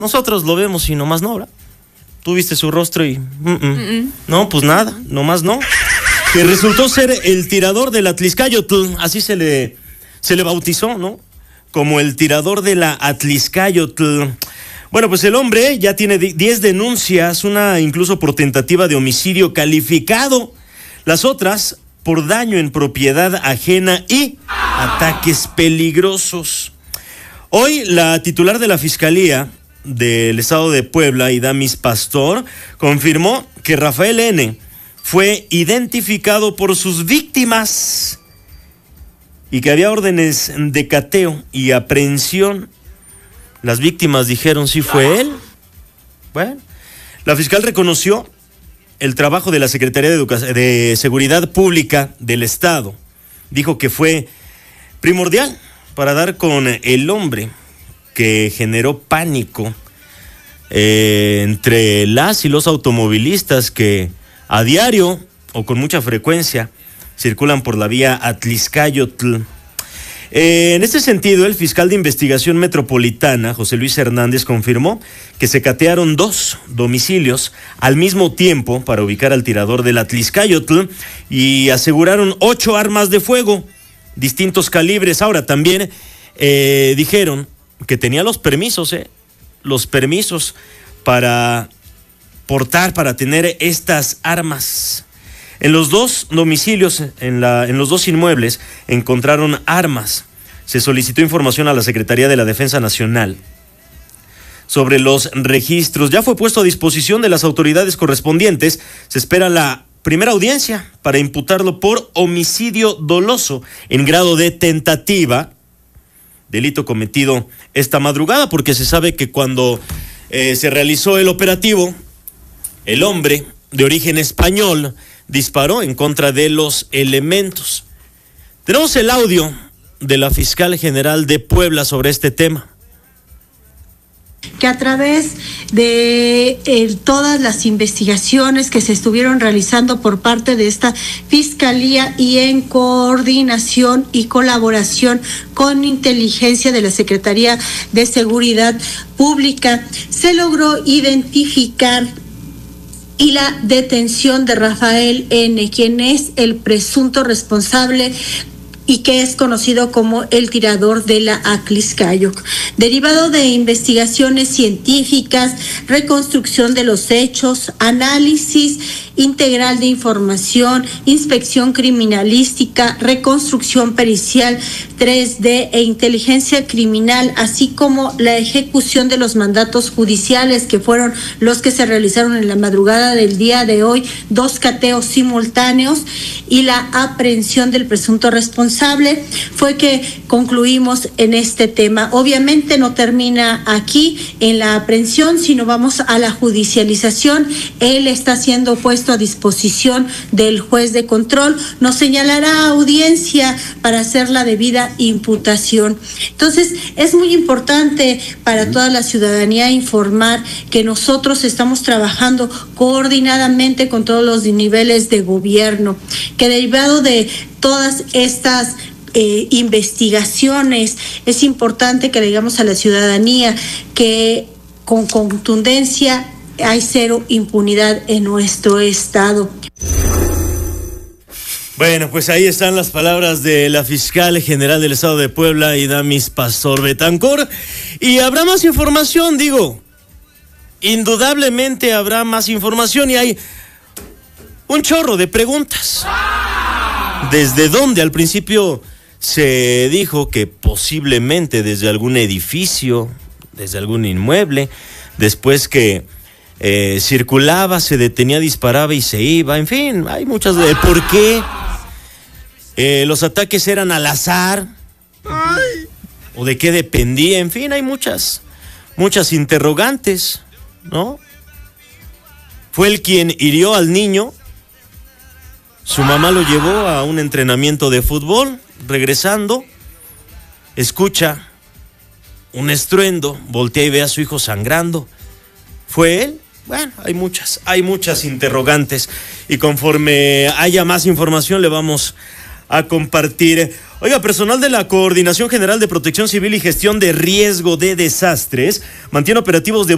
Nosotros lo vemos y nomás no, ¿verdad? Tú viste su rostro y... No, pues nada, nomás no. Que resultó ser el tirador del Atlixcáyotl, así se le bautizó, ¿no? Como el tirador de la Atlixcáyotl. Bueno, pues el hombre ya tiene 10 denuncias, una incluso por tentativa de homicidio calificado. Las otras por daño en propiedad ajena y ataques peligrosos. Hoy la titular de la Fiscalía del Estado de Puebla, Idamis Pastor, confirmó que Rafael N. fue identificado por sus víctimas y que había órdenes de cateo y aprehensión. Las víctimas dijeron sí fue él. Bueno, la fiscal reconoció el trabajo de la Secretaría de Seguridad Pública del Estado. Dijo que fue primordial para dar con el hombre que generó pánico entre las y los automovilistas que a diario o con mucha frecuencia circulan por la vía Atlixcáyotl. En este sentido, el fiscal de investigación metropolitana, José Luis Hernández, confirmó que se catearon 2 domicilios al mismo tiempo para ubicar al tirador del Atlixcáyotl y aseguraron 8 armas de fuego, distintos calibres. Ahora también dijeron que tenía los permisos para portar, para tener estas armas. En los 2 domicilios, en los 2 inmuebles, encontraron armas. Se solicitó información a la Secretaría de la Defensa Nacional sobre los registros. Ya fue puesto a disposición de las autoridades correspondientes. Se espera la primera audiencia para imputarlo por homicidio doloso en grado de tentativa, delito cometido esta madrugada, porque se sabe que cuando se realizó el operativo, el hombre de origen español disparó en contra de los elementos. Tenemos el audio de la fiscal general de Puebla sobre este tema. Que a través de todas las investigaciones que se estuvieron realizando por parte de esta fiscalía y en coordinación y colaboración con inteligencia de la Secretaría de Seguridad Pública, se logró identificar y la detención de Rafael N., quien es el presunto responsable y que es conocido como el tirador de la Atlixcáyotl. Derivado de investigaciones científicas, reconstrucción de los hechos, análisis integral de información, inspección criminalística, reconstrucción pericial 3D e inteligencia criminal, así como la ejecución de los mandatos judiciales que fueron los que se realizaron en la madrugada del día de hoy, 2 cateos simultáneos y la aprehensión del presunto responsable, fue que concluimos en este tema. Obviamente no termina aquí en la aprehensión, sino vamos a la judicialización. Él está siendo puesto a disposición del juez de control, nos señalará audiencia para hacer la debida imputación. Entonces, es muy importante para toda la ciudadanía informar que nosotros estamos trabajando coordinadamente con todos los niveles de gobierno, que derivado de todas estas investigaciones, es importante que le digamos a la ciudadanía que con contundencia hay 0 impunidad en nuestro estado. Bueno, pues ahí están las palabras de la fiscal general del Estado de Puebla, Idamis Pastor Betancor. Y habrá más información, indudablemente habrá más información y hay un chorro de preguntas. ¿Desde dónde? Al principio se dijo que posiblemente desde algún edificio, desde algún inmueble, después que circulaba, se detenía, disparaba y se iba, en fin, hay muchas de por qué los ataques eran al azar o de qué dependía, en fin, hay muchas interrogantes, ¿no? Fue él quien hirió al niño, su mamá lo llevó a un entrenamiento de fútbol, regresando, escucha un estruendo, voltea y ve a su hijo sangrando. ¿Fue él? Bueno, hay muchas interrogantes y conforme haya más información le vamos a compartir. Oiga, personal de la Coordinación General de Protección Civil y Gestión de Riesgo de Desastres mantiene operativos de